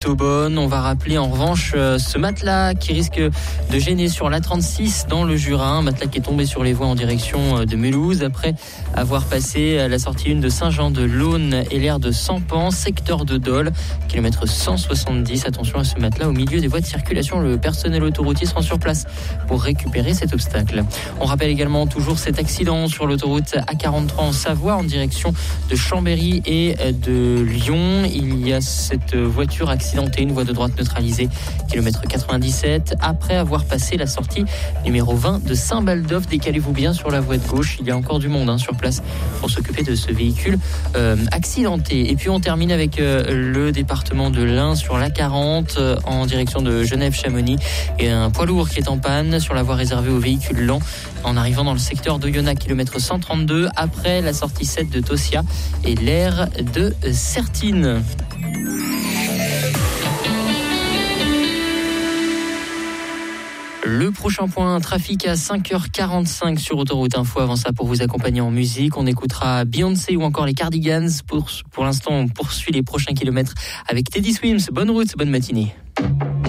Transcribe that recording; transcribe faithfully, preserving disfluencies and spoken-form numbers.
plutôt bonne. On va rappeler en revanche ce matelas qui risque de gêner sur l'A trente-six dans le Jura. Un matelas qui est tombé sur les voies en direction de Mulhouse après avoir passé la sortie une de Saint-Jean-de-Laune et l'aire de Sampan, secteur de Dole, kilomètre cent soixante-dix. Attention à ce matelas au milieu des voies de circulation. Le personnel autoroutier sera sur place pour récupérer cet obstacle. On rappelle également toujours cet accident sur l'autoroute A quarante-trois en Savoie en direction de Chambéry et de Lyon. Il y a cette voiture accidentée, une voie de droite neutralisée, kilomètre quatre-vingt-dix-sept, après avoir passé la sortie numéro vingt de Saint-Baldoff. Décalez-vous bien sur la voie de gauche, il y a encore du monde hein, sur place pour s'occuper de ce véhicule euh, accidenté. Et puis on termine avec euh, le département de l'Ain sur l'A quarante euh, en direction de Genève-Chamonix et un poids lourd qui est en panne sur la voie réservée aux véhicules lents en arrivant dans le secteur d'Oyonnax, kilomètre cent trente-deux, après la sortie sept de Tossia et l'aire de Sertine. Le prochain point, trafic à cinq heures quarante-cinq sur Autoroute Info. Avant ça, pour vous accompagner en musique, on écoutera Beyoncé ou encore les Cardigans. Pour, pour l'instant, on poursuit les prochains kilomètres avec Teddy Swims. Bonne route, bonne matinée.